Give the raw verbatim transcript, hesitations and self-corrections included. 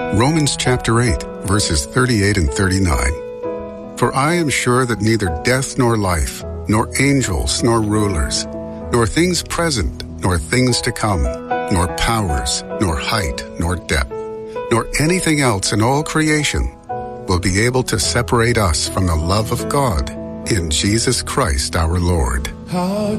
Romans chapter eight, verses thirty-eight and thirty-nine. For I am sure that neither death nor life, nor angels nor rulers, nor things present, nor things to come, nor powers, nor height, nor depth, nor anything else in all creation will be able to separate us from the love of God in Jesus Christ our Lord. How